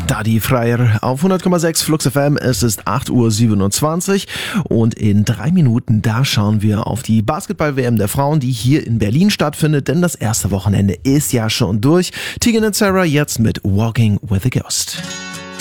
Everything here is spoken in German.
Daddy Freier auf 100,6 Flux FM. Es ist 8:27 Uhr und in 3 Minuten, da schauen wir auf die Basketball-WM der Frauen, die hier in Berlin stattfindet, denn das erste Wochenende ist ja schon durch. Tegan und Sarah jetzt mit Walking with a Ghost.